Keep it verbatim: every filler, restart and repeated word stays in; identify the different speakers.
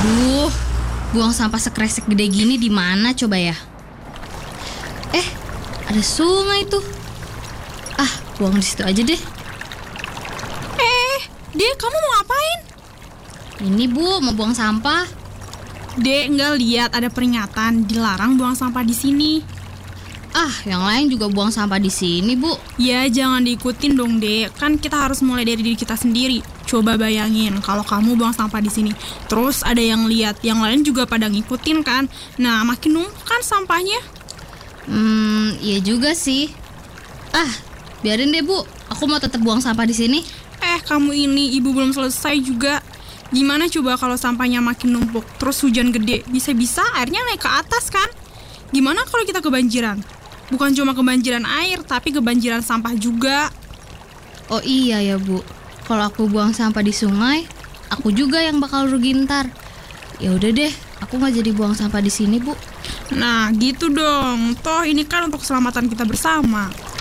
Speaker 1: Aduh, buang sampah sekresek gede gini di mana coba ya? Eh, ada sungai tuh. Ah, buang di situ aja deh.
Speaker 2: Eh, Dek, kamu mau ngapain?
Speaker 1: Ini Bu, mau buang sampah.
Speaker 2: Dek, nggak lihat ada peringatan dilarang buang sampah di sini.
Speaker 1: Ah, yang lain juga buang sampah di sini, Bu.
Speaker 2: Ya, jangan diikutin dong, Dek. Kan kita harus mulai dari diri kita sendiri. Coba bayangin kalau kamu buang sampah di sini, terus ada yang lihat, yang lain juga pada ngikutin kan. Nah, makin numpuk kan sampahnya.
Speaker 1: Hmm, iya juga sih. Ah, biarin deh, Bu. Aku mau tetap buang sampah di sini.
Speaker 2: Eh, kamu ini ibu belum selesai juga. Gimana coba kalau sampahnya makin numpuk, terus hujan gede, bisa-bisa airnya naik ke atas kan? Gimana kalau kita kebanjiran? Bukan cuma kebanjiran air, tapi kebanjiran sampah juga.
Speaker 1: Oh iya ya, Bu. Kalau aku buang sampah di sungai, aku juga yang bakal rugi ntar. Ya udah deh, aku nggak jadi buang sampah di sini, Bu.
Speaker 2: Nah, gitu dong. Toh ini kan untuk keselamatan kita bersama.